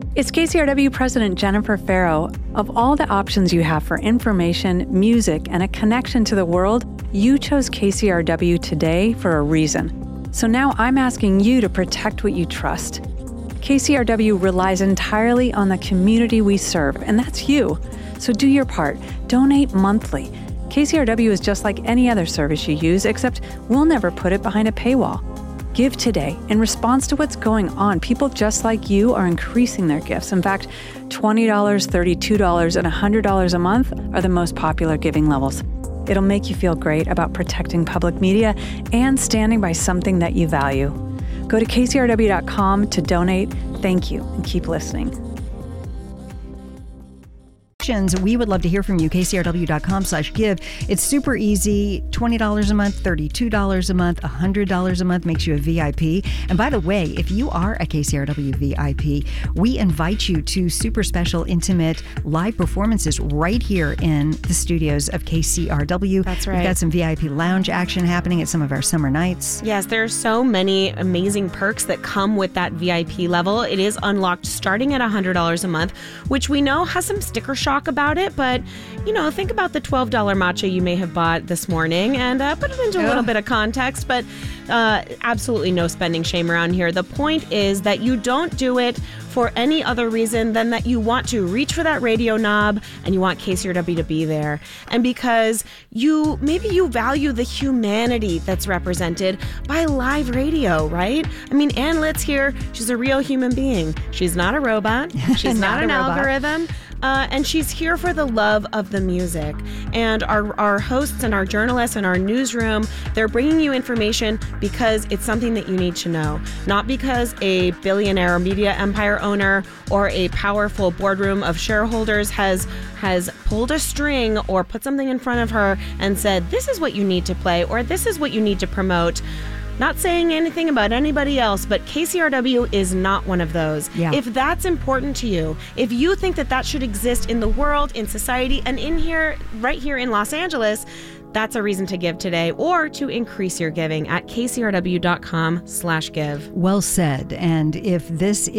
It's KCRW President Jennifer Farrow. Of all the options you have for information, music, and a connection to the world, you chose KCRW today for a reason. So now I'm asking you to protect what you trust. KCRW relies entirely on the community we serve, and that's you. So do your part. Donate monthly. KCRW is just like any other service you use, except we'll never put it behind a paywall. Give today. In response to what's going on, people just like you are increasing their gifts. In fact, $20, $32, and $100 a month are the most popular giving levels. It'll make you feel great about protecting public media and standing by something that you value. Go to kcrw.com to donate. Thank you, and keep listening. We would love to hear from you. KCRW.com/give. It's super easy. $20 a month, $32 a month, $100 a month makes you a VIP. And by the way, if you are a KCRW VIP, we invite you to super special, intimate live performances right here in the studios of KCRW. That's right. We've got some VIP lounge action happening at some of our summer nights. Yes, there are so many amazing perks that come with that VIP level. It is unlocked starting at $100 a month, which we know has some sticker shock about it, but think about the $12 matcha you may have bought this morning and put it into a little bit of context, but absolutely no spending shame around here. The point is that you don't do it for any other reason than that you want to reach for that radio knob and you want KCRW to be there. And because you value the humanity that's represented by live radio, right? I mean, Ann Litt's here. She's a real human being. She's not a robot. She's not an algorithm. And she's here for the love of the music. And our hosts and our journalists and our newsroom, they're bringing you information because it's something that you need to know. Not because a billionaire media empire owner or a powerful boardroom of shareholders has pulled a string or put something in front of her and said, this is what you need to play or this is what you need to promote. Not saying anything about anybody else, but KCRW is not one of those. Yeah. If that's important to you, if you think that should exist in the world, in society, and in here, right here in Los Angeles, that's a reason to give today or to increase your giving at kcrw.com/give. Well said. And if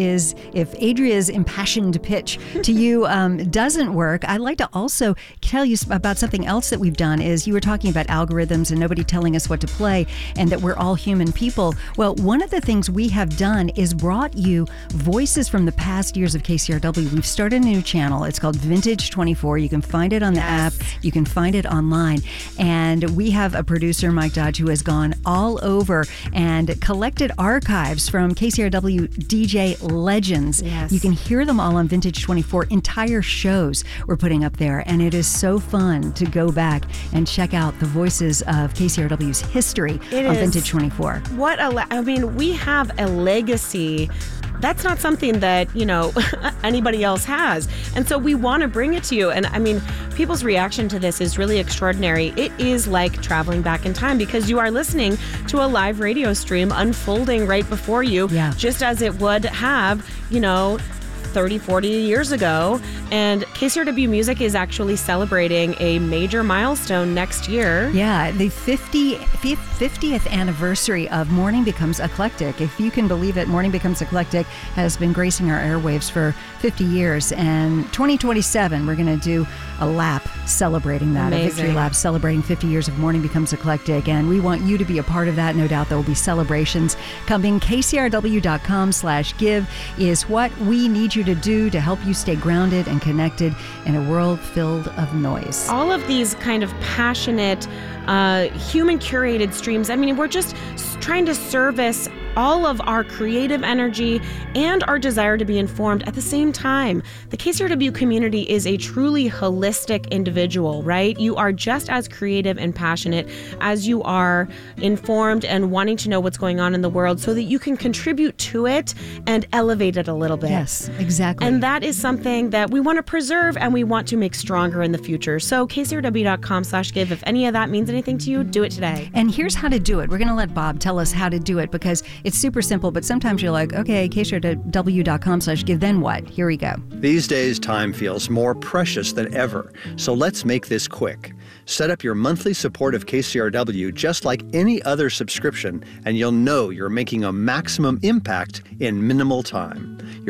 Adria's impassioned pitch to you doesn't work, I'd like to also tell you about something else that we've done. Is you were talking about algorithms and nobody telling us what to play and that we're all human people. Well, one of the things we have done is brought you voices from the past years of KCRW. We've started a new channel. It's called Vintage 24. You can find it on the app. You can find it online. And we have a producer, Mike Dodge, who has gone all over and collected archives from KCRW DJ legends. Yes. You can hear them all on Vintage 24. Entire shows we're putting up there. And it is so fun to go back and check out the voices of KCRW's history on Vintage 24. We have a legacy. That's not something that, anybody else has. And so we want to bring it to you. And people's reaction to this is really extraordinary. It is like traveling back in time because you are listening to a live radio stream unfolding right before you, just as it would have, 30, 40 years ago. And KCRW Music is actually celebrating a major milestone next year. Yeah, the 50th anniversary of Morning Becomes Eclectic. If you can believe it, Morning Becomes Eclectic has been gracing our airwaves for 50 years. And 2027, we're going to do a lap celebrating that, Amazing. A victory lap celebrating 50 years of Morning Becomes Eclectic. And we want you to be a part of that. No doubt there will be celebrations coming. KCRW.com/give is what we need you to do to help you stay grounded and connected in a world filled of noise. All of these kind of passionate, human curated streams, we're just trying to service all of our creative energy and our desire to be informed at the same time. The KCRW community is a truly holistic individual, right? You are just as creative and passionate as you are informed and wanting to know what's going on in the world so that you can contribute to it and elevate it a little bit. Yes, exactly. And that is something that we want to preserve and we want to make stronger in the future. So kcrw.com/give. If any of that means anything to you, do it today. And here's how to do it. We're going to let Bob tell us how to do it because it's super simple, but sometimes you're like, okay, kcrw.com/give, then what? Here we go. These days, time feels more precious than ever, so let's make this quick. Set up your monthly support of KCRW just like any other subscription, and you'll know you're making a maximum impact in minimal time.